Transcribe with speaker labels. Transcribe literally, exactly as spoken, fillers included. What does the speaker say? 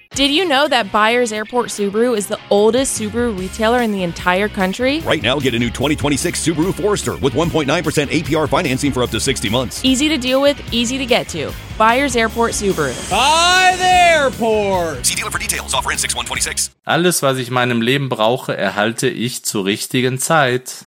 Speaker 1: Did you know that Byers Airport Subaru is the oldest Subaru retailer in the entire country?
Speaker 2: Right now, get a new twenty twenty-six Subaru Forester with one point nine percent A P R financing for up to sixty months.
Speaker 1: Easy to deal with, easy to get to. Byers Airport Subaru.
Speaker 3: By the airport!
Speaker 2: See dealer for details. Offer ends six one twenty-six.
Speaker 4: Alles, was ich in meinem Leben brauche, erhalte ich zur richtigen Zeit.